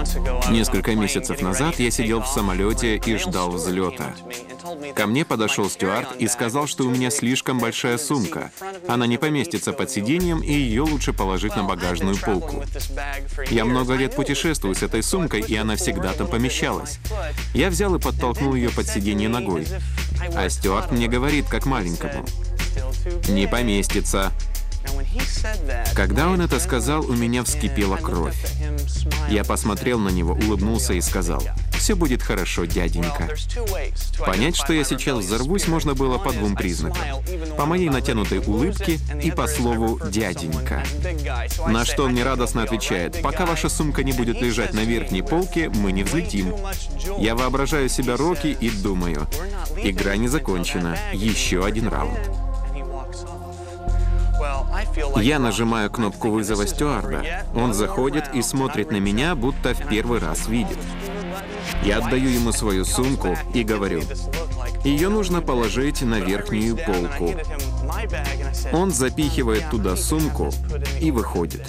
Несколько месяцев назад я сидел в самолете и ждал взлета. Ко мне подошел стюард и сказал, что у меня слишком большая сумка. Она не поместится под сиденьем, и ее лучше положить на багажную полку. Я много лет путешествую с этой сумкой, и она всегда там помещалась. Я взял и подтолкнул ее под сиденье ногой. А стюард мне говорит, как маленькому: «Не поместится». Когда он это сказал, у меня вскипела кровь. Я посмотрел на него, улыбнулся и сказал: «Все будет хорошо, дяденька». Понять, что я сейчас взорвусь, можно было по двум признакам: по моей натянутой улыбке и по слову «дяденька». На что он мне радостно отвечает: «Пока ваша сумка не будет лежать на верхней полке, мы не взлетим». Я воображаю себя Рокки и думаю: игра не закончена, еще один раунд. Я нажимаю кнопку вызова стюарда. Он заходит и смотрит на меня, будто в первый раз видит. Я отдаю ему свою сумку и говорю: «Ее нужно положить на верхнюю полку». Он запихивает туда сумку и выходит.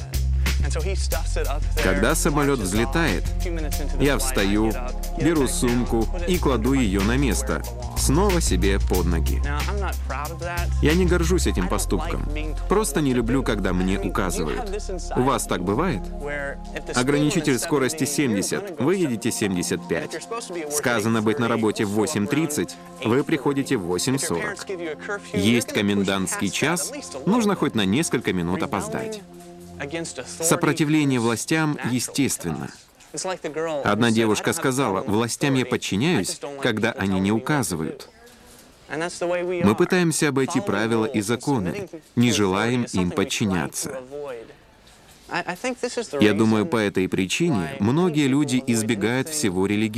Когда самолет взлетает, я встаю, беру сумку и кладу ее на место, снова себе под ноги. Я не горжусь этим поступком, просто не люблю, когда мне указывают. У вас так бывает? Ограничитель скорости 70, вы едете 75. Сказано быть на работе в 8:30, вы приходите в 8:40. Есть комендантский час, нужно хоть на несколько минут опоздать. Сопротивление властям естественно. Одна девушка сказала: «Властям я подчиняюсь, когда они не указывают». Мы пытаемся обойти правила и законы, не желаем им подчиняться. Я думаю, по этой причине многие люди избегают всего религиозного.